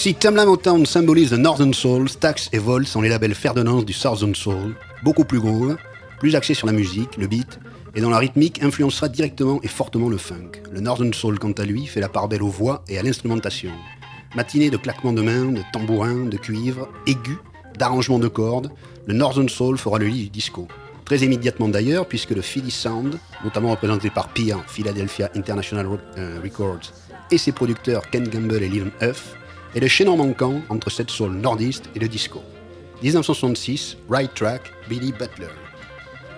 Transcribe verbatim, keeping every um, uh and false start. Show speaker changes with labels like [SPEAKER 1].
[SPEAKER 1] Si Tamla Motown symbolise le Northern Soul, Stax et Volt sont les labels fer de lance du Southern Soul, beaucoup plus groove, plus axé sur la musique, le beat, et dont la rythmique influencera directement et fortement le funk. Le Northern Soul, quant à lui, fait la part belle aux voix et à l'instrumentation. Matinée de claquements de mains, de tambourins, de cuivre, aigus, d'arrangements de cordes, le Northern Soul fera le lit du disco. Très immédiatement d'ailleurs, puisque le Philly Sound, notamment représenté par P I A, Philadelphia International Records, et ses producteurs Ken Gamble et Lil Huff, est le chaînon manquant entre cette soul nordiste et le disco. dix-neuf cent soixante-six, Right Track, Billy Butler.